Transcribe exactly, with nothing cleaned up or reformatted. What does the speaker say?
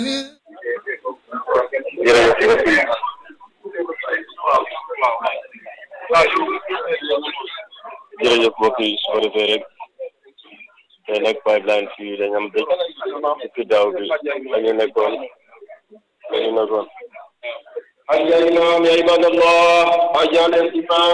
jërëjëf mbokk yi su ko defee rek tey nag pipeline fii dañ am dëj ci daaw bi dañu nekkoon dañu nekkoon.